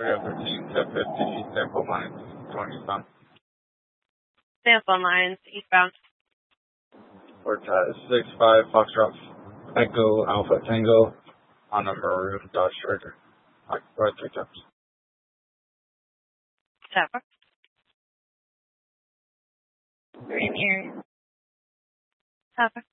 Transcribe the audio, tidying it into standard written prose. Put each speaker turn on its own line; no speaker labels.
313 to 50 sample lines, 20 sun.
Sample lines, eastbound.
We're at 65 Foxtrot Echo Alpha Tango on a maroon Dodge Charger. Right 3 times.
Tapper.
Green area.
Tapper.